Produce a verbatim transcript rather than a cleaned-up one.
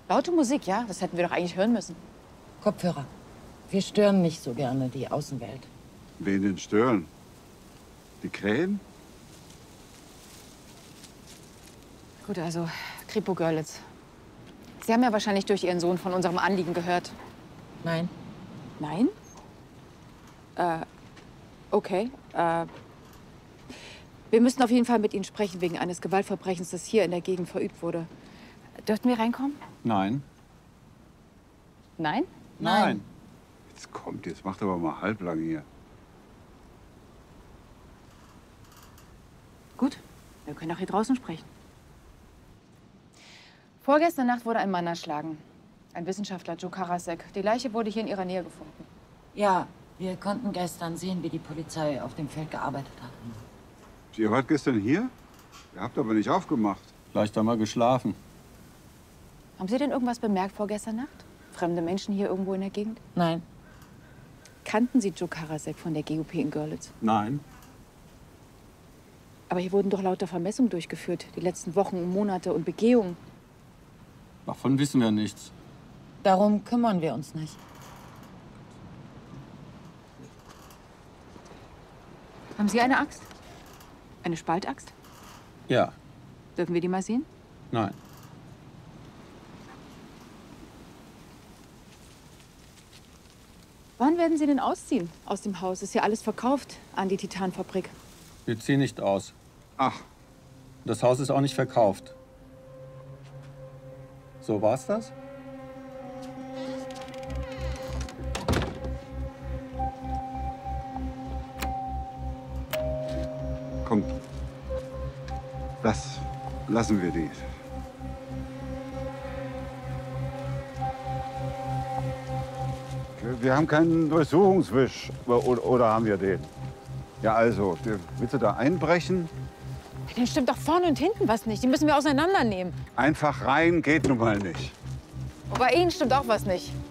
Laute Musik, ja? Das hätten wir doch eigentlich hören müssen. Kopfhörer. Wir stören nicht so gerne die Außenwelt. Wen denn stören? Die Krähen? Gut, also Kripo Görlitz. Sie haben ja wahrscheinlich durch Ihren Sohn von unserem Anliegen gehört. Nein. Nein? Äh, okay. Äh, wir müssen auf jeden Fall mit Ihnen sprechen wegen eines Gewaltverbrechens, das hier in der Gegend verübt wurde. Dürften wir reinkommen? Nein. Nein? Nein. Jetzt kommt, jetzt macht aber mal halblang hier. Gut, wir können auch hier draußen sprechen. Vorgestern Nacht wurde ein Mann erschlagen. Ein Wissenschaftler, Joe Karasek. Die Leiche wurde hier in ihrer Nähe gefunden. Ja, wir konnten gestern sehen, wie die Polizei auf dem Feld gearbeitet hat. Ihr wart gestern hier? Ihr habt aber nicht aufgemacht. Vielleicht einmal geschlafen. Haben Sie denn irgendwas bemerkt vorgestern Nacht? Fremde Menschen hier irgendwo in der Gegend? Nein. Kannten Sie Joe Karasek von der G U P in Görlitz? Nein. Aber hier wurden doch lauter Vermessungen durchgeführt. Die letzten Wochen und Monate und Begehungen. Davon wissen wir nichts. Darum kümmern wir uns nicht. Haben Sie eine Axt? Eine Spaltaxt? Ja. Dürfen wir die mal sehen? Nein. Wann werden Sie denn ausziehen aus dem Haus? Ist ja alles verkauft an die Titanfabrik. Wir ziehen nicht aus. Ach, Das Haus ist auch nicht verkauft. So war's das? komm. Das lassen wir die. Wir haben keinen Durchsuchungswisch. Oder, oder haben wir den? Ja, also, willst du da einbrechen? Dann stimmt doch vorne und hinten was nicht. Die müssen wir auseinandernehmen. Einfach rein geht nun mal nicht. Und bei Ihnen stimmt auch was nicht.